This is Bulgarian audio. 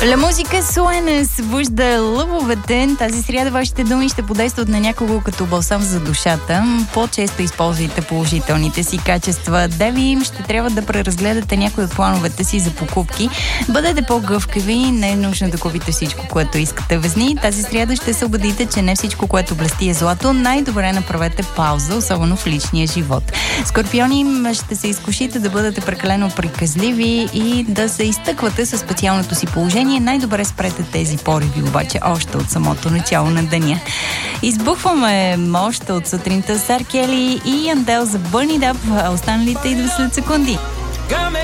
La музика суена събужда лъвовете. Тази сряда вашите думи ще подействат на някого като балсам за душата. По-често използвайте положителните си качества. Деви, ще трябва да преразгледате някои от плановете си за покупки. Бъдете по-гъвкави, не е нужно да купите всичко, което искате. Везни, тази сряда ще се убедите, че не всичко, което блести е злато. Най-добре направете пауза, особено в личния живот. Скорпиони, ще се изкушите да бъдете прекалено приказливи и да се изтъквате със специалното си положение. Най-добре спрете тези пориви, обаче, още от самото начало на деня. Избухваме още от сутринта с Ар Кели и Андел за Burn It Up, а останалите идват след секунди.